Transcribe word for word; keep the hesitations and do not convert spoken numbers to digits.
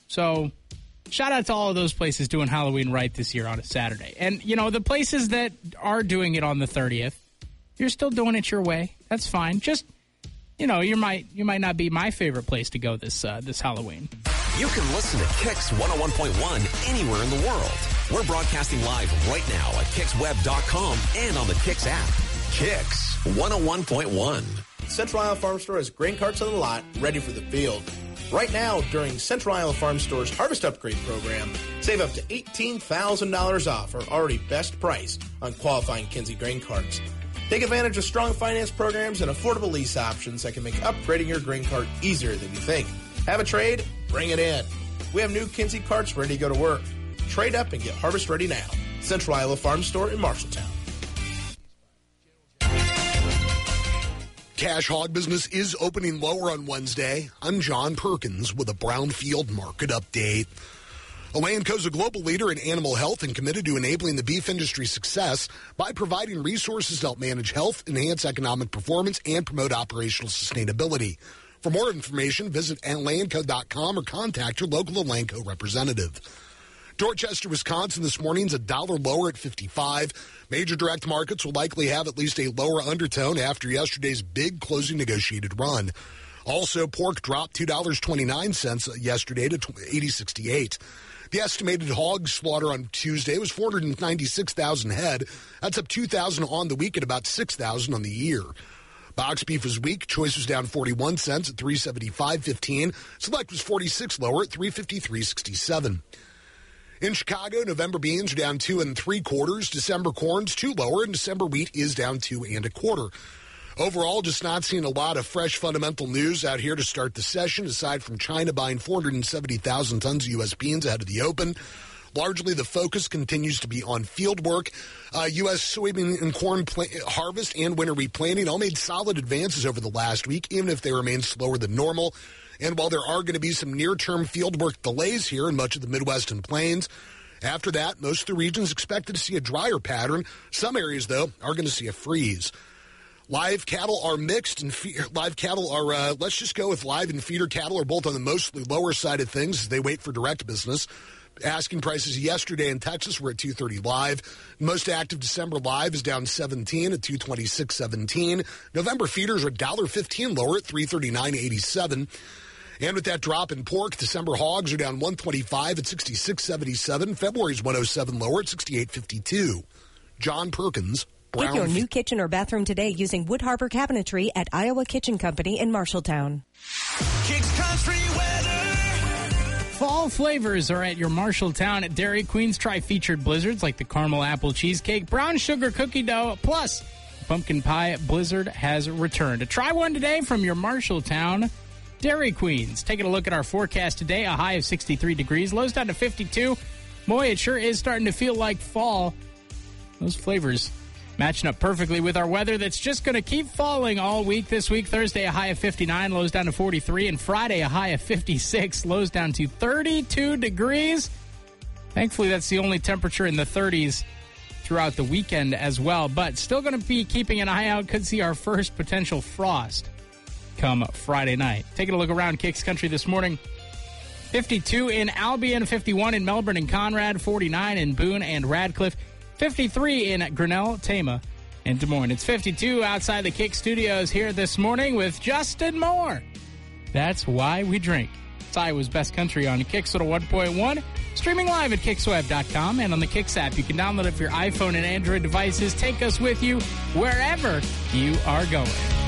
So shout out to all of those places doing Halloween right this year on a Saturday. And, you know, the places that are doing it on the thirtieth, you're still doing it your way. That's fine. Just, you know, you might you might not be my favorite place to go this uh, this Halloween. You can listen to Kix one oh one point one anywhere in the world. We're broadcasting live right now at kix web dot com and on the Kix app. Kix one oh one point one. Central Iowa Farm Store has grain carts on the lot, ready for the field. Right now, during Central Iowa Farm Store's Harvest Upgrade Program, save up to eighteen thousand dollars off our already best price on qualifying Kinsey grain carts. Take advantage of strong finance programs and affordable lease options that can make upgrading your grain cart easier than you think. Have a trade? Bring it in. We have new Kinsey carts ready to go to work. Trade up and get harvest ready now. Central Iowa Farm Store in Marshalltown. Cash hog business is opening lower on Wednesday. I'm John Perkins with a Brownfield market update. Elanco is a global leader in animal health and committed to enabling the beef industry's success by providing resources to help manage health, enhance economic performance, and promote operational sustainability. For more information, visit elanco dot com or contact your local Elanco representative. Dorchester, Wisconsin this morning is a dollar lower at fifty-five. Major direct markets will likely have at least a lower undertone after yesterday's big closing negotiated run. Also, pork dropped two dollars and twenty-nine cents yesterday to eighty sixty-eight. The estimated hog slaughter on Tuesday was four hundred ninety-six thousand head. That's up two thousand on the week and about six thousand on the year. Box beef was weak. Choice was down forty-one cents at three seventy-five fifteen. Select was forty-six lower at three fifty-three sixty-seven. In Chicago, November beans are down two and three quarters. December corn's two lower, and December wheat is down two and a quarter. Overall, just not seeing a lot of fresh fundamental news out here to start the session, aside from China buying four hundred seventy thousand tons of U S beans ahead of the open. Largely, the focus continues to be on field work. Uh, U S soybean and corn plant harvest and winter wheat planting all made solid advances over the last week, even if they remain slower than normal. And while there are going to be some near-term field work delays here in much of the Midwest and Plains, after that, most of the regions expected to see a drier pattern. Some areas, though, are going to see a freeze. Live cattle are mixed, and fe- live cattle are, uh, let's just go with live and feeder cattle are both on the mostly lower side of things as they wait for direct business. Asking prices yesterday in Texas were at two thirty live. Most active December live is down seventeen at two twenty-six seventeen. November feeders are one dollar fifteen lower at three thirty-nine eighty-seven. And with that drop in pork, December hogs are down one twenty-five at sixty-six seventy-seven. February's one oh seven lower at sixty-eight fifty-two. John Perkins, Brown. Get your new kitchen or bathroom today using Wood Harbor Cabinetry at Iowa Kitchen Company in Marshalltown. Kix Country Weather. Fall flavors are at your Marshalltown Dairy Queens. Try featured blizzards like the caramel apple cheesecake, brown sugar cookie dough, plus pumpkin pie blizzard has returned. Try one today from your Marshalltown Dairy Queens. Taking a look at our forecast today, a high of sixty-three degrees, lows down to fifty-two. Boy, it sure is starting to feel like fall. Those flavors matching up perfectly with our weather that's just going to keep falling all week this week. Thursday, a high of fifty-nine, lows down to forty-three. And Friday, a high of fifty-six, lows down to thirty-two degrees. Thankfully, that's the only temperature in the thirties throughout the weekend as well. But still going to be keeping an eye out. Could see our first potential frost come Friday night. Taking a look around Kix Country this morning. fifty-two in Albion, fifty-one in Melbourne and Conrad, forty-nine in Boone and Radcliffe, fifty-three in Grinnell, Tama, and Des Moines. It's fifty-two outside the Kix Studios here this morning with Justin Moore. That's why we drink. It's Iowa's Best Country on Kix one oh one point one. Streaming live at kix web dot com and on the Kix app. You can download it for your iPhone and Android devices. Take us with you wherever you are going.